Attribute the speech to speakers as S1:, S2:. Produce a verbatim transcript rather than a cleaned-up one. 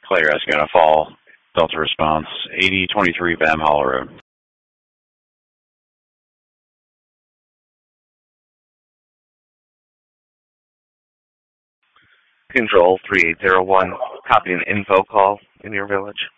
S1: Clay Rescue gonna fall. Delta response, eighty twenty-three Bam Hollow Road.
S2: Control three eight zero one, copy an info call in your village.